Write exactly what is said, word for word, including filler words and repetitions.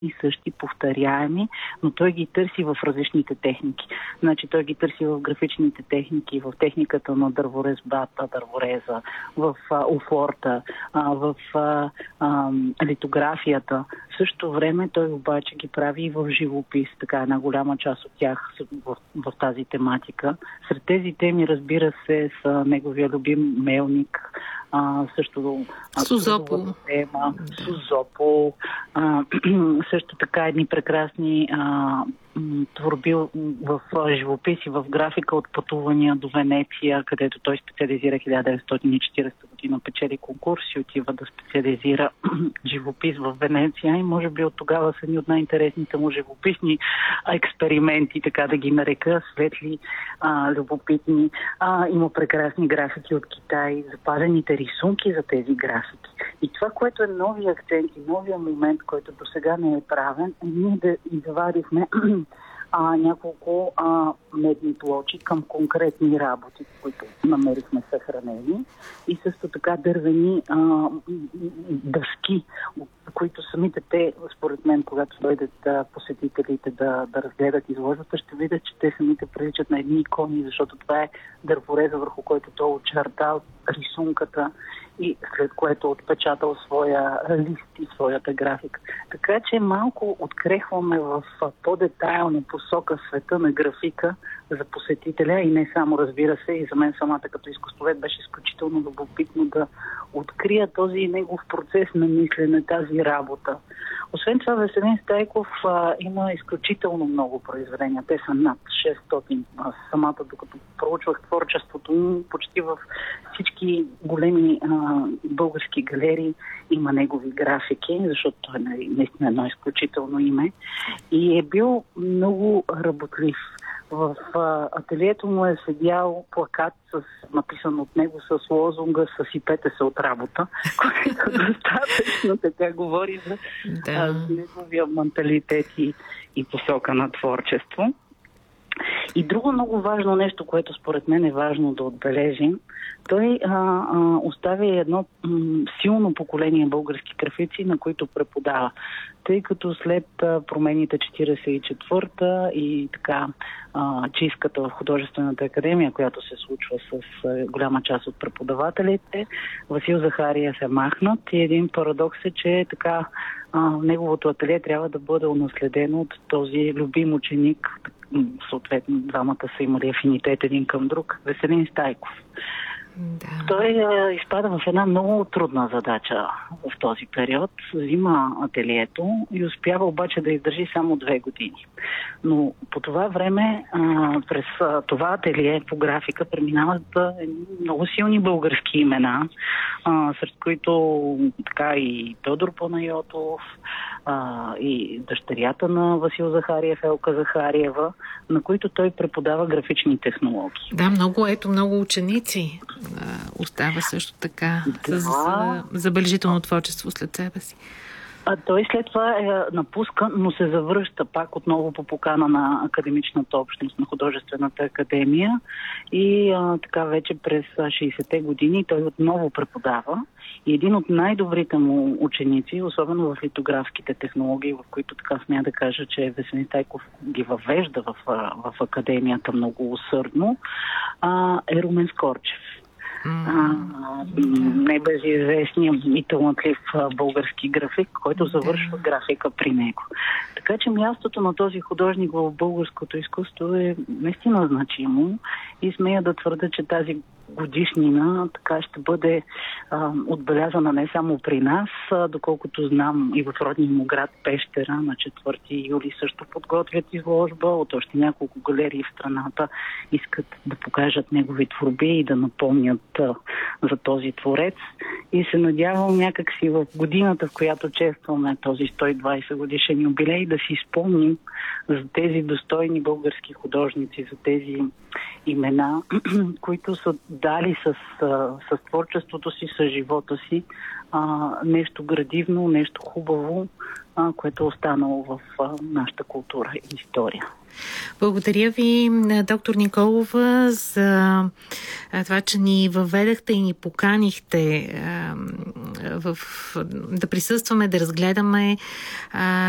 и същи, повторяеми, но той ги търси в различните техники. Значи той ги търси в графичните техники, в техниката на дърворезбата, дървореза, в а, офорта, а, в а, а, литографията. В същото време той обаче ги прави и в живопис, така една голяма част от тях в, в тази тематика. Сред тези теми, разбира се, са неговия любим Мелник, а, също Созопол. Тема, Созопол, а, също така едни прекрасни а, творби в живопис и в графика от пътувания до Венеция, където той специализира хиляда деветстотин и четиридесета година, печели конкурс и отива да специализира живопис в Венеция и може би от тогава са ни от най-интересните му живописни експерименти, така да ги нарека, светли, а, любопитни. А, има прекрасни графики от Китай, запазените рисунки за тези графики. И това, което е новия акцент и новия момент, който до сега не е правен, е ние да извадихме а, няколко а, медни плочи към конкретни работи, които намерихме съхранени и също така дървени а, дъски, които самите те, според мен, когато дойдат а, посетителите да, да разгледат изложбата, ще видят, че те самите приличат на едни икони, защото това е дървореза, върху който той очертал рисунката и след което отпечатал своя лист и своята графика. Така че малко открехваме в по-детайлна посока света на графика за посетителя и не само, разбира се, и за мен самата като изкуствовед беше изключително любопитно да открия този негов процес на мислене, тази работа. Освен това, Веселин Стайков а, има изключително много произведения. Те са над шестстотин. Аз самата, докато проучвах творчеството му, почти във всички големи а, български галерии има негови графики, защото той е наистина едно изключително име. И е бил много работлив. В а, ателието му е седял плакат с, написан от него с лозунга "Съсипете се от работа", който достатъчно така говори за да. а, неговия менталитет и, и посока на творчество. И друго много важно нещо, което според мен е важно да отбележим, той а, а, оставя едно м, силно поколение български графици, на които преподава. Тъй като след а, промените четиридесет и четвърта и така а, чистката в художествената академия, която се случва с а, голяма част от преподавателите, Васил Захариев е махнат и един парадокс е, че така а, неговото ателие трябва да бъде унаследено от този любим ученик, съответно двамата са имали афинитет един към друг, Веселин Стайков. Да. Той е, изпада в една много трудна задача в този период. Взима ателието и успява обаче да издържи само две години. Но по това време а, през а, това ателие по графика преминават а, много силни български имена, а, сред които така и Тодор Панайотов, а, и дъщерята на Васил Захариев, Елка Захариева, на които той преподава графични технологии. Да, много, ето, много ученици а, остава също така да. с а, забележително творчество след себе си. А той след това е напуска, но се завръща пак отново по покана на академичната общност на художествената академия и а, така вече през шейсетте години той отново преподава и един от най-добрите му ученици, особено в литографските технологии, в които така смея да кажа, че Веселин Стайков ги въвежда в, в академията много усърдно, а, е Румен Скорчев. Mm. Най-безизвестният и талантлив български график, който завършва yeah. графика при него. Така че мястото на този художник в българското изкуство е наистина значимо и смея да твърда, че тази годишнина така ще бъде а, отбелязана не само при нас, а, доколкото знам и в родния му град Пещера на четвърти юли също подготвят изложба. От още няколко галерии в страната искат да покажат негови творби и да напомнят а, за този творец. И се надявам някакси в годината, в която честваме този сто и двадесет годишен юбилей, да си спомним за тези достойни български художници, за тези имена, които са дали с, с творчеството си, с живота си а, нещо градивно, нещо хубаво, а, което е останало в а, нашата култура и история. Благодаря ви, доктор Николова, за това, че ни въведахте и ни поканихте а, в, да присъстваме, да разгледаме а,